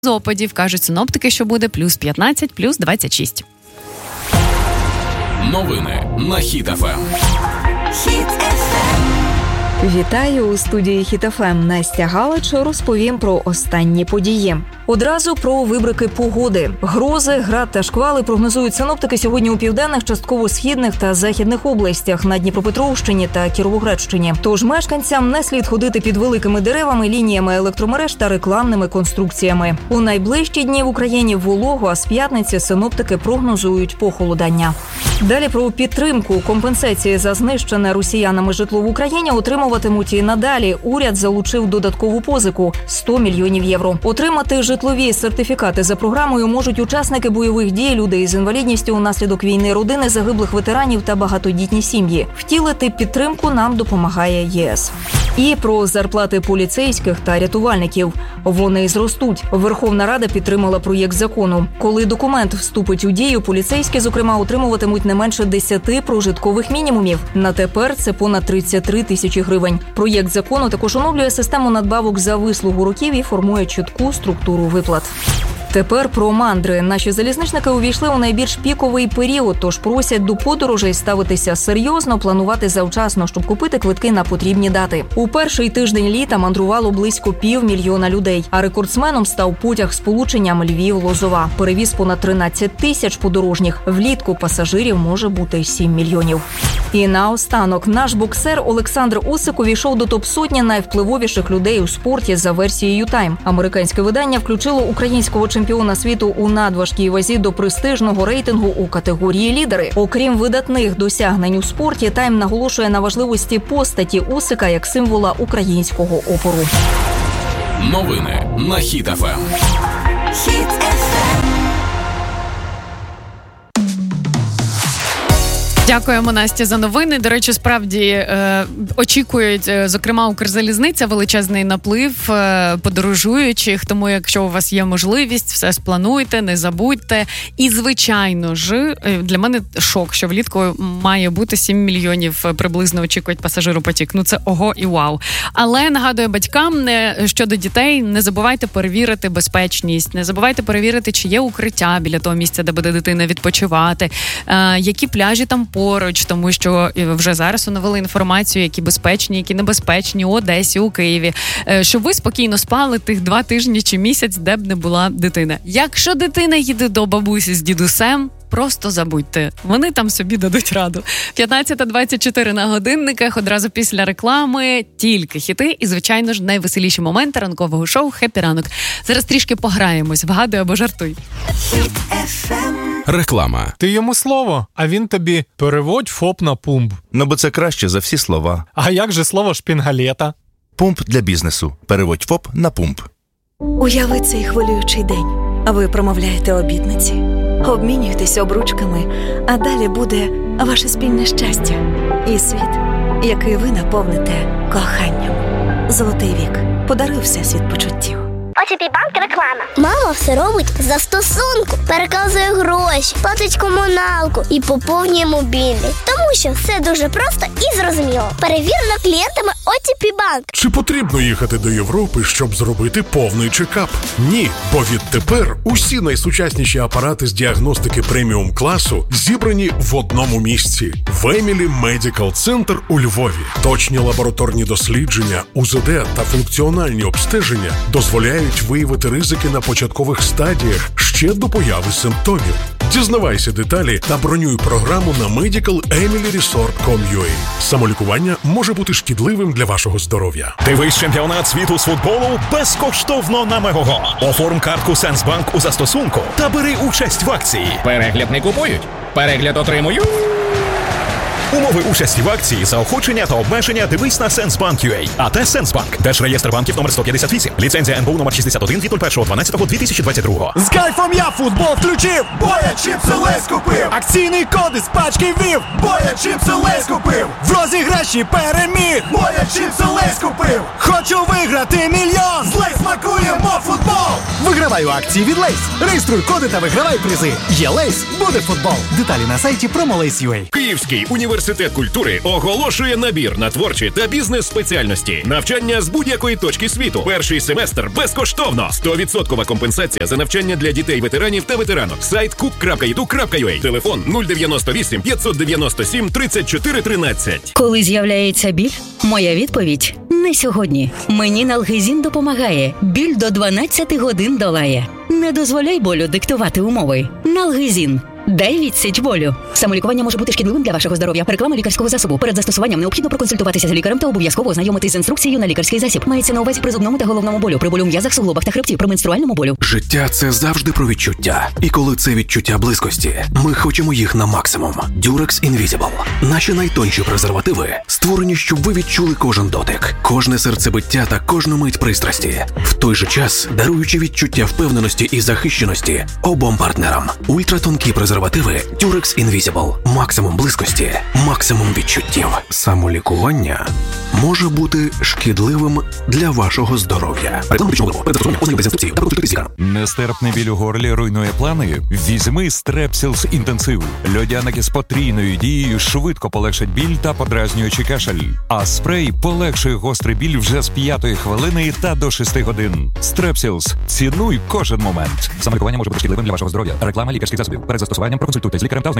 опадів, кажуть синоптики, що буде плюс 15, плюс 26. Новини на Хіт ФМ. Вітаю у студії Хіт ФМ. Настя Галич, розповім про останні події. Одразу про вибрики погоди. Грози, град та шквали прогнозують синоптики сьогодні у південних, частково східних та західних областях на Дніпропетровщині та Кіровоградщині. Тож мешканцям не слід ходити під великими деревами, лініями електромереж та рекламними конструкціями. У найближчі дні в Україні волого, а з п'ятниці синоптики прогнозують похолодання. Далі про підтримку. Компенсації за знищене росіянами житло в Україні отримуватимуть і надалі. Уряд залучив додаткову позику – 100 мільйонів євро. Отримати житлові сертифікати за програмою можуть учасники бойових дій, люди із інвалідністю унаслідок війни, родини загиблих ветеранів та багатодітні сім'ї. Втілити підтримку нам допомагає ЄС. І про зарплати поліцейських та рятувальників. Вони зростуть. Верховна Рада підтримала проєкт закону. Коли документ вступить у дію, поліцейські, зокрема, отримуватимуть не менше 10 прожиткових мінімумів. На тепер це понад 33 тисячі гривень. Проєкт закону також оновлює систему надбавок за вислугу років і формує чітку структуру виплат. Тепер про мандри. Наші залізничники увійшли у найбільш піковий період, тож просять до подорожей ставитися серйозно, планувати завчасно, щоб купити квитки на потрібні дати. У перший тиждень літа мандрувало близько 500 000 людей, а рекордсменом став потяг сполученням Львів-Лозова. Перевіз понад 13 тисяч подорожніх. Влітку пасажирів може бути 7 мільйонів. І наостанок, наш боксер Олександр Усик увійшов до топ-100 найвпливовіших людей у спорті за версією Time. Американське видання включило українського чемпіона світу у надважкій вазі до престижного рейтингу у категорії лідери. Окрім видатних досягнень у спорті, Time наголошує на важливості постаті Усика як символа українського опору. Новини на Хіт ФМ. Дякуємо, Насті, за новини. До речі, справді очікують, зокрема, Укрзалізниця, величезний наплив подорожуючих. Тому, якщо у вас є можливість, все сплануйте, не забудьте. І, звичайно ж, для мене шок, що влітку має бути 7 мільйонів приблизно очікують пасажиропотік. Ну, це ого і вау. Але нагадую батькам, щодо дітей, не забувайте перевірити безпечність, не забувайте перевірити, чи є укриття біля того місця, де буде дитина відпочивати, які пляжі там поруч, тому що вже зараз оновили інформацію, які безпечні, які небезпечні у Одесі, у Києві, щоб ви спокійно спали тих 2 тижні чи місяць, де б не була дитина. Якщо дитина їде до бабусі з дідусем, просто забудьте. Вони там собі дадуть раду. 15:24 на годинниках, одразу після реклами, тільки хіти і, звичайно ж, найвеселіші моменти ранкового шоу «Хеппі ранок». Зараз трішки пограємось. Вгадуй або жартуй. Реклама. Ти йому слово, а він тобі переводь ФОП на пумп. Ну, бо це краще за всі слова. А як же слово шпінгалета? Пумп для бізнесу. Переводь ФОП на пумп. Уяви цей хвилюючий день. Ви промовляєте обітниці, обмінюєтесь обручками, а далі буде ваше спільне щастя і світ, який ви наповните коханням. Золотий вік. Подаруй всесвіт почуттів. ОТП банк реклама. Мама все робить за стосунку. Переказує гроші, платить комуналку і поповнює мобільний. Тому що все дуже просто і зрозуміло. Перевірено клієнтами ОТП банк. Чи потрібно їхати до Європи, щоб зробити повний чекап? Ні, бо відтепер усі найсучасніші апарати з діагностики преміум-класу зібрані в одному місці. В Емілі Медикал Центр у Львові. Точні лабораторні дослідження, УЗД та функціональні обстеження дозволяють виявити ризики на початкових стадіях ще до появи симптомів. Дізнавайся деталі та бронюй програму на medicalemiliresort.com.ua. Самолікування може бути шкідливим для вашого здоров'я. Дивись чемпіонат світу з футболу безкоштовно на Мегого. Оформ картку Сенсбанк у застосунку та бери участь в акції. Перегляд не купують, перегляд отримують. Умови участі в акції, заохочення та обмеження дивись на Сенсбанк.ua. АТ Сенсбанк. Держреєстр банків номер 158. Ліцензія НБУ номер 61 від 01.12.2022. З кайфом я футбол включив. Боя чіпси Лейс купив. Акційний код із пачки ввів. Боя чіпси Лейс купив. В розіграші переміг. Боя чіпси Лейс купив. Хочу виграти мільйон. З Лейс смакуємо футбол. Вигравай у акції від Лейс. Реєструй коди та вигравай призи. Є Лейс, буде футбол. Деталі на сайті Promolace.ua. Київський університет Університет культури оголошує набір на творчі та бізнес-спеціальності. Навчання з будь-якої точки світу. Перший семестр безкоштовно. 100% компенсація за навчання для дітей-ветеранів та ветеранок. Сайт cook.edu.ua. Телефон 098 597 34 13. Коли з'являється біль, моя відповідь – не сьогодні. Мені Налгезін допомагає. Біль до 12 годин долає. Не дозволяй болю диктувати умови. Налгезін. Дай відсіч болю. Самолікування може бути шкідливим для вашого здоров'я. Реклама лікарського засобу. Перед застосуванням необхідно проконсультуватися з лікарем та обов'язково ознайомитись з інструкцією на лікарський засіб. Мається на увазі при зубному та головному болю, при болю в м'язах, суглобах та хребті, при менструальному болю. Життя – це завжди про відчуття. І коли це відчуття близькості, ми хочемо їх на максимум. Durex Invisible. Наші найтонші презервативи створені, щоб ви відчули кожен дотик, кожне серцебиття та кожну мить пристрасті. В той же час даруючи відчуття впевненості і захищеності обом партнерам. Ультратонкі презервативи Durex Invisible. Максимум близькості, максимум відчуттів. Самолікування може бути шкідливим для вашого здоров'я. Реклама медичного виробу. Перед застосуванням ознайомитись з інструкцією та проконсультуйтесь з лікарем. Нестерпний біль у горлі руйнує плани? Візьми Strepsils інтенсив. Льодяники з потрійною дією швидко полегшать біль та подразнюючий кашель. А спрей полегшує гострий біль вже з 5-ї хвилини та до 6 годин. Strepsils. Цінуй кожен момент. Самолікування може бути шкідливим для вашого здоров'я. Реклама лікарських засобів. Перед застосуванням проконсультуйтесь з лікарем та ознайомитесь